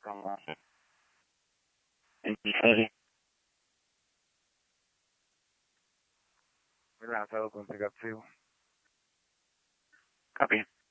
como en serie. Me he lanzado con Pegapsivo. Copy.